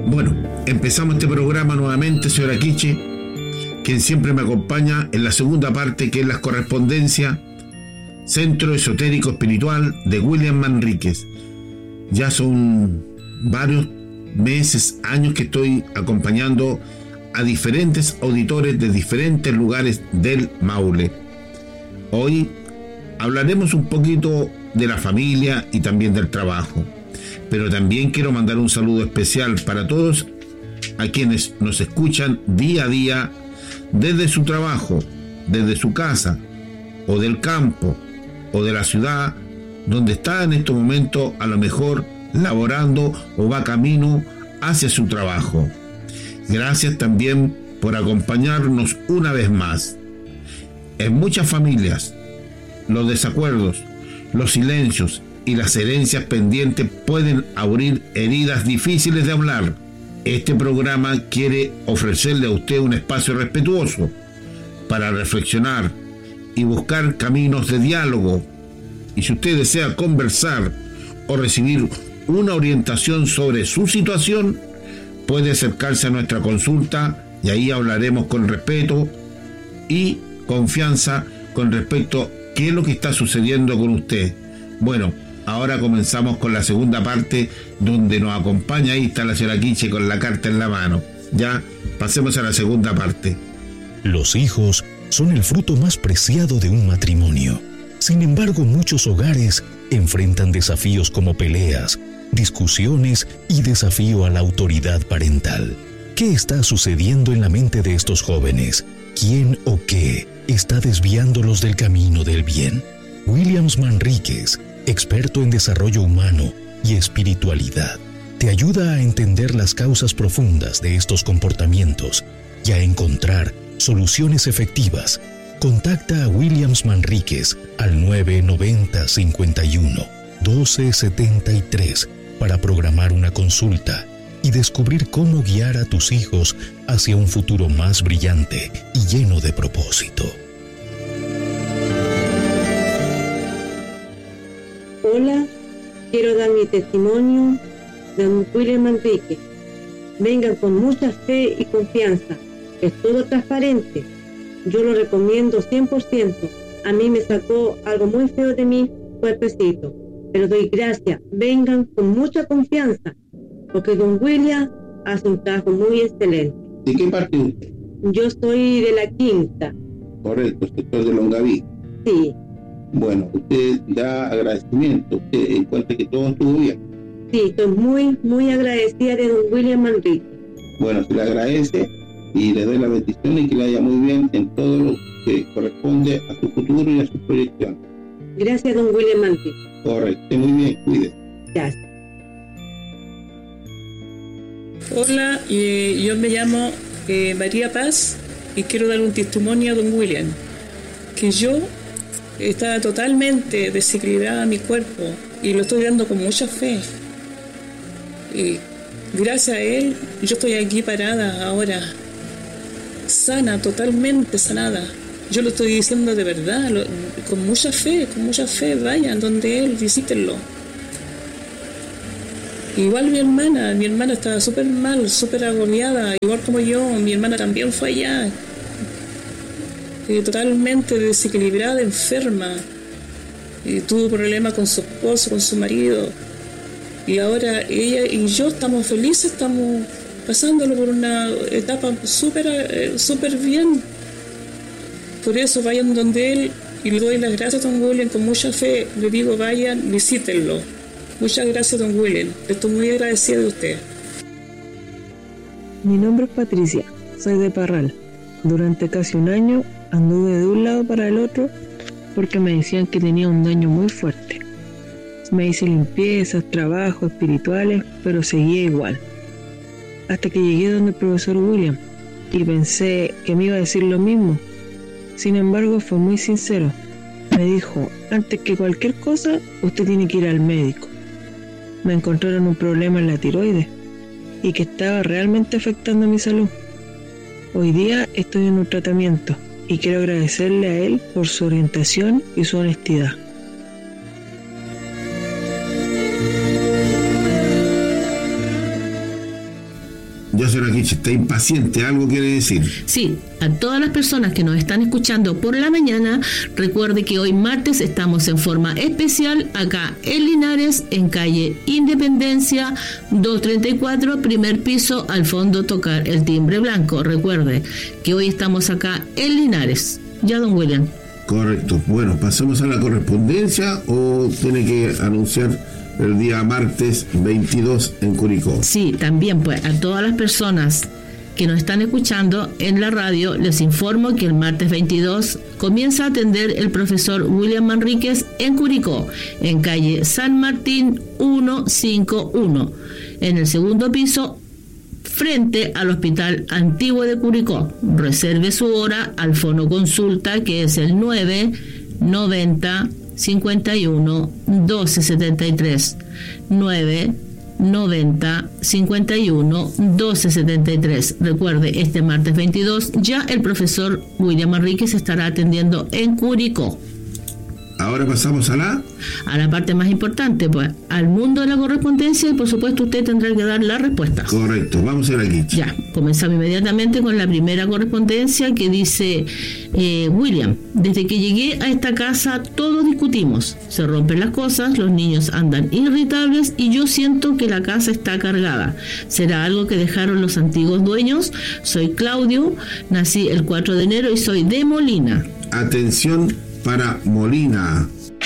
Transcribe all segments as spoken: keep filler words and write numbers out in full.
Bueno, empezamos este programa nuevamente, señora Quiche, quien siempre me acompaña en la segunda parte, que es la correspondencia Centro Esotérico Espiritual de William Manríquez. Ya son varios meses, años que estoy acompañando a diferentes auditores de diferentes lugares del Maule. Hoy hablaremos un poquito de la familia y también del trabajo, pero también quiero mandar un saludo especial para todos a quienes nos escuchan día a día desde su trabajo, desde su casa o del campo o de la ciudad donde está en este momento, a lo mejor laborando o va camino hacia su trabajo. Gracias también por acompañarnos una vez más. En muchas familias, los desacuerdos, los silencios y las herencias pendientes pueden abrir heridas difíciles de hablar. Este programa quiere ofrecerle a usted un espacio respetuoso para reflexionar y buscar caminos de diálogo. Y si usted desea conversar o recibir una orientación sobre su situación, puede acercarse a nuestra consulta y ahí hablaremos con respeto y confianza con respecto a qué es lo que está sucediendo con usted. Bueno, ahora comenzamos con la segunda parte, donde nos acompaña, ahí está la señora Quiche con la carta en la mano. Ya, pasemos a la segunda parte. Los hijos son el fruto más preciado de un matrimonio. Sin embargo, muchos hogares enfrentan desafíos como peleas, discusiones y desafío a la autoridad parental. ¿Qué está sucediendo en la mente de estos jóvenes? ¿Quién o qué está desviándolos del camino del bien? William Manríquez, experto en desarrollo humano y espiritualidad, te ayuda a entender las causas profundas de estos comportamientos y a encontrar soluciones efectivas. Contacta a William Manríquez al nueve noventa, cincuenta y uno, doce setenta y tres para programar una consulta y descubrir cómo guiar a tus hijos hacia un futuro más brillante y lleno de propósito. Hola, quiero dar mi testimonio de don William Manríquez. Vengan con mucha fe y confianza, es todo transparente. Yo lo recomiendo cien por ciento. A mí me sacó algo muy feo de mí, cuerpecito, pero doy gracias. Vengan con mucha confianza, porque don William hace un trabajo muy excelente. ¿De qué parte usted? Yo soy de la Quinta. Correcto, sector de Longaví. Sí. Bueno, usted da agradecimiento, usted encuentra que todo estuvo bien. Sí, estoy muy, muy agradecida de don William Manríquez. Bueno, se le agradece y le doy la bendición y que le vaya muy bien en todo lo que corresponde a su futuro y a su proyección. Gracias, don William Manríquez. Correcto, muy bien, cuídese. Gracias. Hola, eh, yo me llamo eh, María Paz y quiero dar un testimonio a don William, que yo estaba totalmente desequilibrada mi cuerpo y lo estoy dando con mucha fe. Y gracias a él, yo estoy aquí parada ahora, sana, totalmente sanada. Yo lo estoy diciendo de verdad, lo, con mucha fe, con mucha fe, vayan donde él, visítenlo. Igual mi hermana, mi hermana estaba súper mal, súper agobiada, igual como yo, mi hermana también fue allá, eh, totalmente desequilibrada, enferma, y tuvo problemas con su esposo, con su marido, y ahora ella y yo estamos felices, estamos pasándolo por una etapa súper eh, súper bien. Por eso vayan donde él y le doy las gracias a don William con mucha fe, le digo vayan, visítenlo. Muchas gracias, don William. Estoy muy agradecida de usted. Mi nombre es Patricia, soy de Parral. Durante casi un año anduve de un lado para el otro porque me decían que tenía un daño muy fuerte. Me hice limpiezas, trabajos espirituales, pero seguía igual. Hasta que llegué donde el profesor William y pensé que me iba a decir lo mismo. Sin embargo, fue muy sincero. Me dijo, antes que cualquier cosa, usted tiene que ir al médico. Me encontraron un problema en la tiroides y que estaba realmente afectando mi salud. Hoy día estoy en un tratamiento y quiero agradecerle a él por su orientación y su honestidad. Ya, señora Kichi, está impaciente, ¿algo quiere decir? Sí, a todas las personas que nos están escuchando por la mañana, recuerde que hoy martes estamos en forma especial acá en Linares, en calle Independencia doscientos treinta y cuatro, primer piso, al fondo tocar el timbre blanco. Recuerde que hoy estamos acá en Linares. Ya, don William. Correcto. Bueno, ¿pasamos a la correspondencia o tiene que anunciar el día martes veintidós en Curicó? Sí, también pues a todas las personas que nos están escuchando en la radio, les informo que el martes veintidós comienza a atender el profesor William Manríquez en Curicó, en calle San Martín ciento cincuenta y uno, en el segundo piso, frente al Hospital Antiguo de Curicó. Reserve su hora al fono consulta, que es el nueve noventa cincuenta y uno doce setenta y tres, nueve noventa cincuenta y uno doce setenta y tres. Recuerde, este martes veintidós ya el profesor William Manríquez estará atendiendo en Curicó. Ahora pasamos a la... A la parte más importante, pues, al mundo de la correspondencia, y por supuesto usted tendrá que dar la respuesta. Correcto, vamos a ir aquí. Ya, comenzamos inmediatamente con la primera correspondencia que dice, eh, William, desde que llegué a esta casa todos discutimos, se rompen las cosas, los niños andan irritables y yo siento que la casa está cargada. ¿Será algo que dejaron los antiguos dueños? Soy Claudio, nací el cuatro de enero y soy de Molina. Atención para Molina.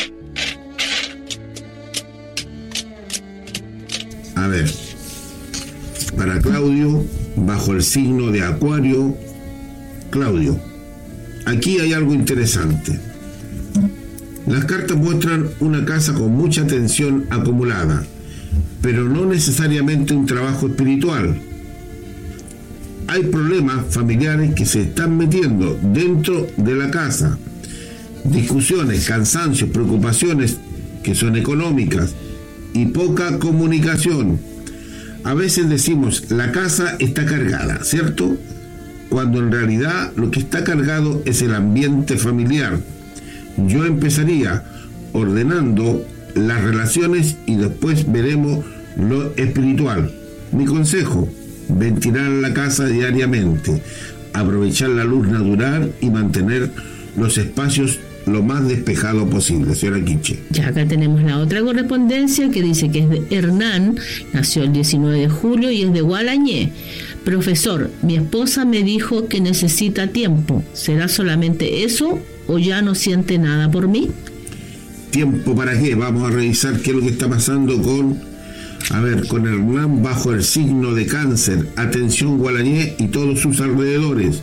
A ver, para Claudio, bajo el signo de Acuario, Claudio, aquí hay algo interesante. Las cartas muestran una casa con mucha tensión acumulada, pero no necesariamente un trabajo espiritual. Hay problemas familiares que se están metiendo dentro de la casa. Discusiones, cansancios, preocupaciones que son económicas y poca comunicación. A veces decimos, la casa está cargada, ¿cierto? Cuando en realidad lo que está cargado es el ambiente familiar. Yo empezaría ordenando las relaciones y después veremos lo espiritual. Mi consejo, ventilar la casa diariamente, aprovechar la luz natural y mantener los espacios lo más despejado posible, señora Quiche. Ya acá tenemos la otra correspondencia que dice que es de Hernán, nació el diecinueve de julio y es de Gualañé. Profesor, mi esposa me dijo que necesita tiempo. ¿Será solamente eso o ya no siente nada por mí? ¿Tiempo para qué? Vamos a revisar qué es lo que está pasando con, a ver, con Hernán bajo el signo de Cáncer. Atención, Gualañé y todos sus alrededores.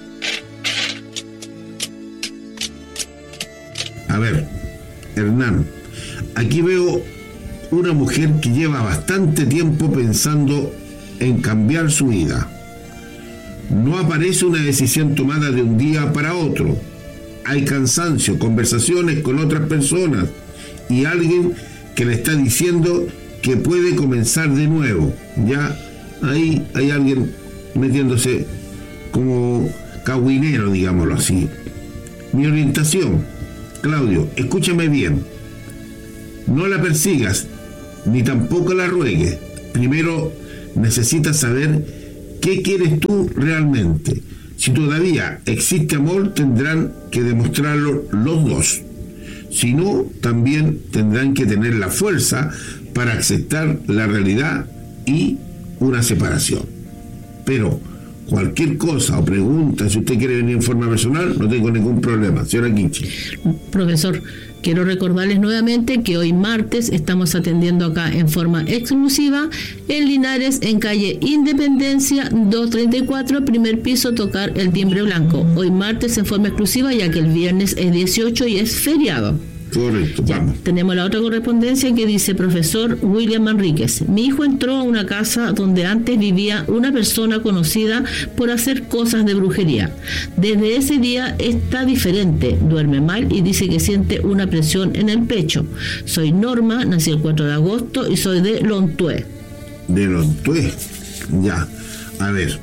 A ver, Hernán, aquí veo una mujer que lleva bastante tiempo pensando en cambiar su vida. No aparece una decisión tomada de un día para otro. Hay cansancio, conversaciones con otras personas y alguien que le está diciendo que puede comenzar de nuevo. Ya ahí hay alguien metiéndose como cagüinero, digámoslo así. Mi orientación, Claudio, escúchame bien. No la persigas, ni tampoco la ruegues. Primero necesitas saber qué quieres tú realmente. Si todavía existe amor, tendrán que demostrarlo los dos. Si no, también tendrán que tener la fuerza para aceptar la realidad y una separación. Pero cualquier cosa o pregunta, si usted quiere venir en forma personal, no tengo ningún problema. Señora Quiche. Profesor, quiero recordarles nuevamente que hoy martes estamos atendiendo acá en forma exclusiva en Linares, en calle Independencia doscientos treinta y cuatro, primer piso, tocar el timbre blanco. Hoy martes en forma exclusiva, ya que el viernes es dieciocho y es feriado. Correcto, ya, vamos. Tenemos la otra correspondencia que dice, profesor William Manríquez, mi hijo entró a una casa donde antes vivía una persona conocida por hacer cosas de brujería. Desde ese día está diferente, duerme mal y dice que siente una presión en el pecho. Soy Norma, nací el cuatro de agosto y soy de Lontué. De Lontué, ya, a ver.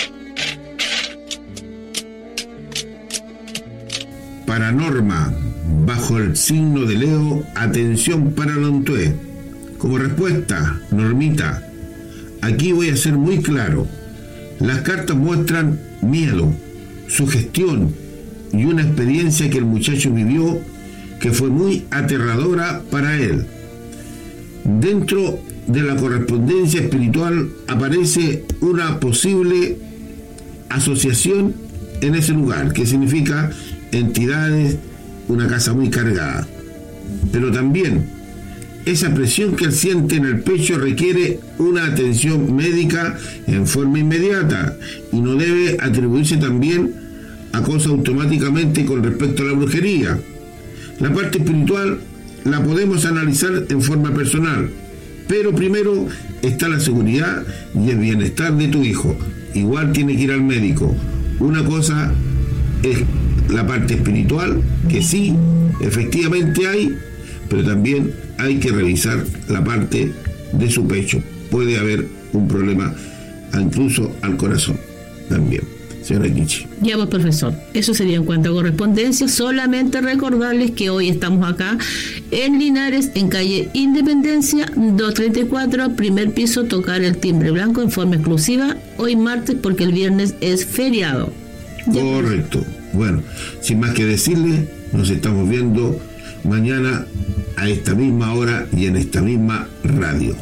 Para Norma, bajo el signo de Leo, atención para Lontué. Como respuesta, Normita, aquí voy a ser muy claro. Las cartas muestran miedo, sugestión y una experiencia que el muchacho vivió que fue muy aterradora para él. Dentro de la correspondencia espiritual aparece una posible asociación en ese lugar, que significa entidades, una casa muy cargada. Pero también esa presión que él siente en el pecho requiere una atención médica en forma inmediata y no debe atribuirse también a cosas automáticamente con respecto a la brujería. La parte espiritual la podemos analizar en forma personal, pero primero está la seguridad y el bienestar de tu hijo. Igual tiene que ir al médico. Una cosa es la parte espiritual, que sí, efectivamente hay, pero también hay que revisar la parte de su pecho. Puede haber un problema incluso al corazón también. Señora Kichi. Ya pues, profesor, eso sería en cuanto a correspondencia. Solamente recordarles que hoy estamos acá en Linares, en calle Independencia doscientos treinta y cuatro, primer piso, tocar el timbre blanco en forma exclusiva hoy martes porque el viernes es feriado. Ya correcto. Pues. Bueno, sin más que decirle, nos estamos viendo mañana a esta misma hora y en esta misma radio.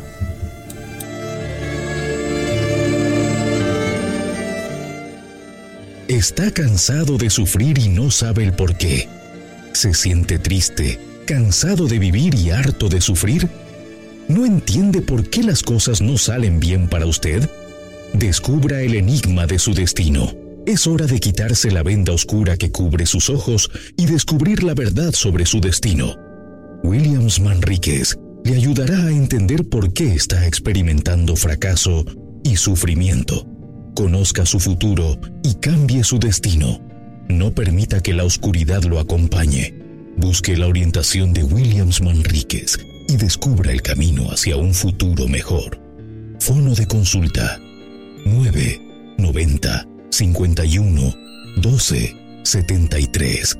¿Está cansado de sufrir y no sabe el por qué? ¿Se siente triste, cansado de vivir y harto de sufrir? ¿No entiende por qué las cosas no salen bien para usted? Descubra el enigma de su destino. Es hora de quitarse la venda oscura que cubre sus ojos y descubrir la verdad sobre su destino. Williams Manríquez le ayudará a entender por qué está experimentando fracaso y sufrimiento. Conozca su futuro y cambie su destino. No permita que la oscuridad lo acompañe. Busque la orientación de Williams Manríquez y descubra el camino hacia un futuro mejor. Fono de consulta nueve noventa cincuenta y uno doce setenta y tres.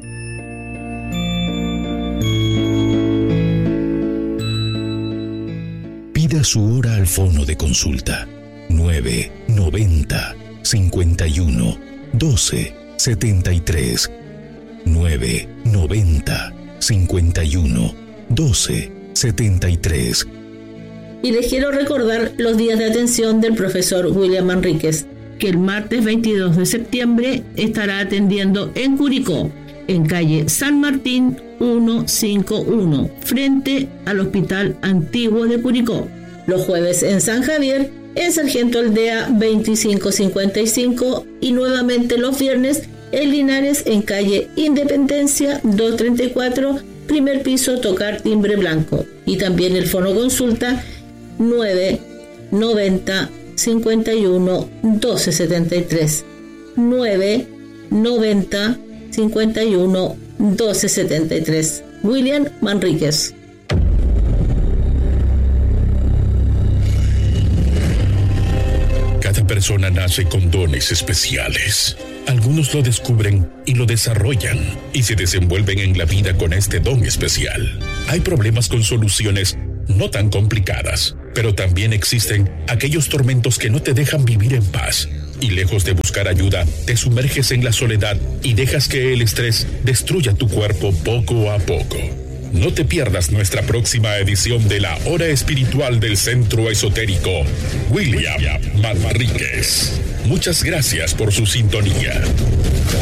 Pida su hora al fono de consulta nueve noventa cincuenta y uno doce setenta y tres. nueve noventa cincuenta y uno doce setenta y tres. Y les quiero recordar los días de atención del profesor William Manríquez, que el martes veintidós de septiembre estará atendiendo en Curicó, en calle San Martín ciento cincuenta y uno, frente al Hospital Antiguo de Curicó. Los jueves en San Javier, en Sargento Aldea veinticinco cincuenta y cinco, y nuevamente los viernes en Linares, en calle Independencia doscientos treinta y cuatro, primer piso, tocar timbre blanco. Y también el fono consulta nueve noventa cincuenta y uno doce setenta y tres. nueve noventa cincuenta y uno doce setenta y tres. William Manríquez. Cada persona nace con dones especiales. Algunos lo descubren y lo desarrollan y se desenvuelven en la vida con este don especial. Hay problemas con soluciones no tan complicadas, pero también existen aquellos tormentos que no te dejan vivir en paz. Y lejos de buscar ayuda, te sumerges en la soledad y dejas que el estrés destruya tu cuerpo poco a poco. No te pierdas nuestra próxima edición de la Hora Espiritual del Centro Esotérico William Manríquez. Muchas gracias por su sintonía.